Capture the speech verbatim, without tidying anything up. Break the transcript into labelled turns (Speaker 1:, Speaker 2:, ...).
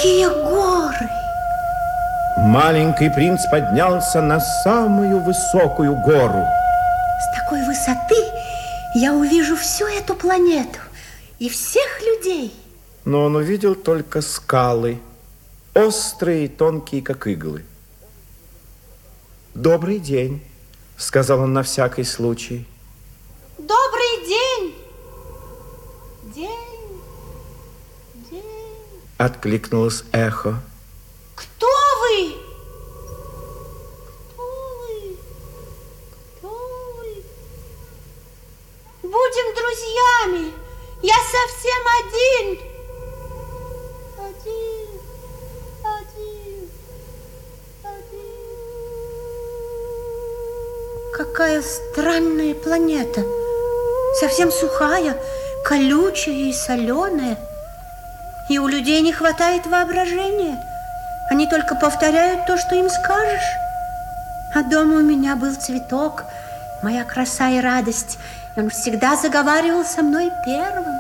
Speaker 1: Какие горы!
Speaker 2: Маленький принц поднялся на самую высокую гору.
Speaker 1: С такой высоты я увижу всю эту планету и всех людей.
Speaker 2: Но он увидел только скалы, острые и тонкие, как иглы. «Добрый день», — сказал он на всякий случай.
Speaker 1: Добрый день! День, день.
Speaker 2: Откликнулось эхо.
Speaker 1: Кто вы? Кто вы? Кто вы? Будем друзьями. Я совсем один. Один, один, один. Какая странная планета. Совсем сухая, колючая и соленая. И у людей не хватает воображения. Они только повторяют то, что им скажешь. А дома у меня был цветок, моя краса и радость. И он всегда заговаривал со мной первым.